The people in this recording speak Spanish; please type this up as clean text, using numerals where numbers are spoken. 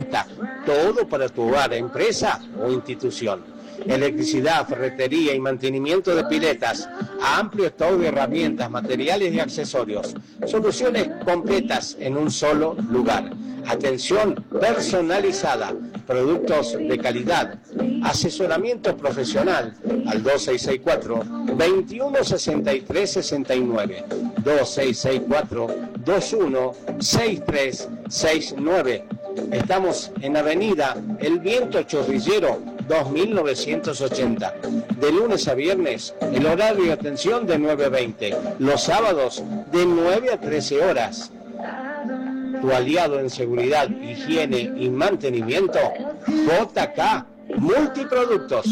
herramienta. Todo para tu hogar, empresa o institución. Electricidad, ferretería y mantenimiento de piletas, amplio stock de herramientas, materiales y accesorios, soluciones completas en un solo lugar, atención personalizada, productos de calidad, asesoramiento profesional al 2664-216369, 2664-216369. Estamos en Avenida El Viento Chorrillero 2980. De lunes a viernes, el horario de atención de 9 a 20. Los sábados, de 9 a 13 horas. Tu aliado en seguridad, higiene y mantenimiento, JK Multiproductos.